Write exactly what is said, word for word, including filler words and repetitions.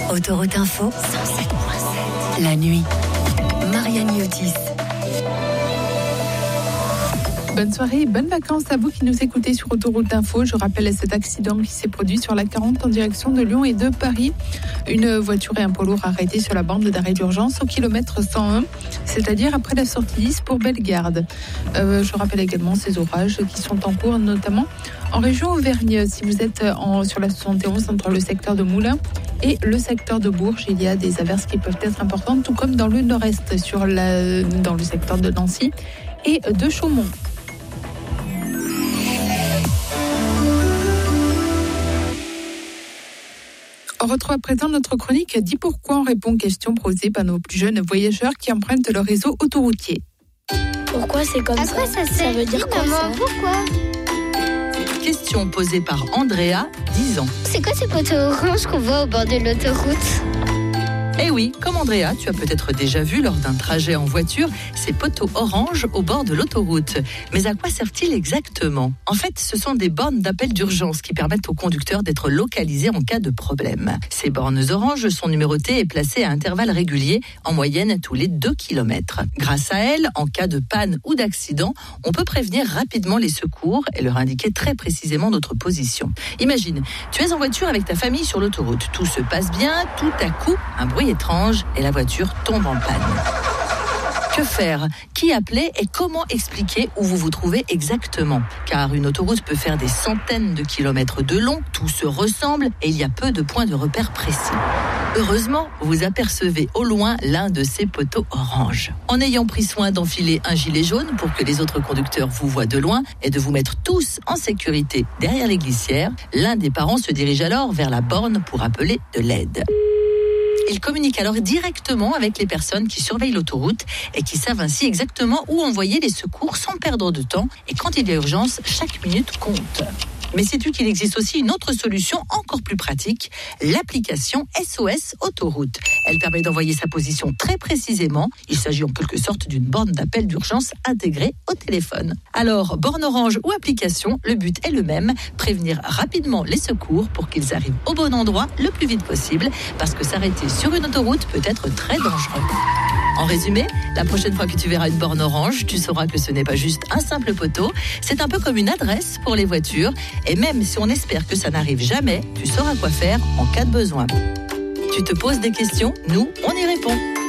Autoroute Info, cent sept virgule sept. La nuit. Marianne Yotis. Bonne soirée et bonnes vacances à vous qui nous écoutez sur Autoroute Info. Je rappelle cet accident qui s'est produit sur la quarante en direction de Lyon et de Paris. Une voiture et un poids lourd arrêtés sur la bande d'arrêt d'urgence au kilomètre cent un, c'est-à-dire après la sortie dix pour Bellegarde. Euh, je rappelle également ces orages qui sont en cours, notamment en région Auvergne. Si vous êtes en, sur la soixante et onze entre le secteur de Moulins et le secteur de Bourges, il y a des averses qui peuvent être importantes, tout comme dans le nord-est, sur la, dans le secteur de Nancy et de Chaumont. On retrouve à présent notre chronique « Dis pourquoi ?» On répond aux questions posées par nos plus jeunes voyageurs qui empruntent leur réseau autoroutier. Pourquoi c'est comme à ça? quoi ça, ça veut dire quoi, maman, ça? pourquoi? Question posée par Andrea, dix ans. C'est quoi ces poteaux oranges qu'on voit au bord de l'autoroute? Eh oui, comme Andrea, tu as peut-être déjà vu lors d'un trajet en voiture ces poteaux oranges au bord de l'autoroute. Mais à quoi servent-ils exactement? En fait, ce sont des bornes d'appel d'urgence qui permettent aux conducteurs d'être localisés en cas de problème. Ces bornes oranges sont numérotées et placées à intervalles réguliers, en moyenne tous les deux kilomètres. Grâce à elles, en cas de panne ou d'accident, on peut prévenir rapidement les secours et leur indiquer très précisément notre position. Imagine, tu es en voiture avec ta famille sur l'autoroute. Tout se passe bien, tout à coup, un bruit étrange et la voiture tombe en panne. Que faire? Qui appeler et comment expliquer où vous vous trouvez exactement? Car une autoroute peut faire des centaines de kilomètres de long, tout se ressemble et il y a peu de points de repère précis. Heureusement, vous apercevez au loin l'un de ces poteaux orange. En ayant pris soin d'enfiler un gilet jaune pour que les autres conducteurs vous voient de loin et de vous mettre tous en sécurité derrière les glissières, l'un des parents se dirige alors vers la borne pour appeler de l'aide. Il communique alors directement avec les personnes qui surveillent l'autoroute et qui savent ainsi exactement où envoyer les secours sans perdre de temps. Et quand il y a urgence, chaque minute compte. Mais sais-tu qu'il existe aussi une autre solution encore plus pratique, l'application S O S Autoroute. Elle permet d'envoyer sa position très précisément. Il s'agit en quelque sorte d'une borne d'appel d'urgence intégrée au téléphone. Alors, borne orange ou application, le but est le même, prévenir rapidement les secours pour qu'ils arrivent au bon endroit le plus vite possible, parce que s'arrêter sur une autoroute peut être très dangereux. En résumé, la prochaine fois que tu verras une borne orange, tu sauras que ce n'est pas juste un simple poteau, c'est un peu comme une adresse pour les voitures. Et même si on espère que ça n'arrive jamais, tu sauras quoi faire en cas de besoin. Tu te poses des questions, nous, on y répond.